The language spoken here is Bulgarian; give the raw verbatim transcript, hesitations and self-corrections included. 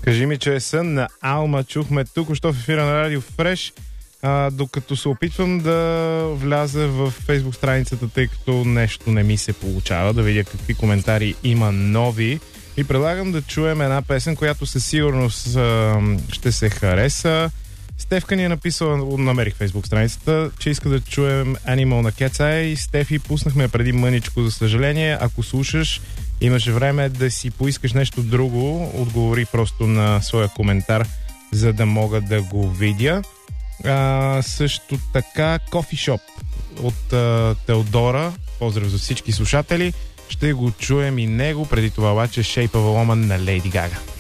Кажи ми, че е сън на Алма. Чухме тук, що в ефира на Радио Фреш, а, докато се опитвам да вляза в Фейсбук страницата, тъй като нещо не ми се получава, да видя какви коментари има нови. И предлагам да чуем една песен, която със сигурност а, ще се хареса. Стефка ни е написала, намерих Фейсбук страницата, че иска да чуем Animal на Cat's Eye. Стефи, пуснахме я преди мъничко, за съжаление. Ако слушаш, имаш време да си поискаш нещо друго, отговори просто на своя коментар, за да мога да го видя. А, също така Coffee Shop от а, Теодора. Поздрав за всички слушатели. Ще го чуем и него, преди това обаче Shape of a Woman на Лейди Гага.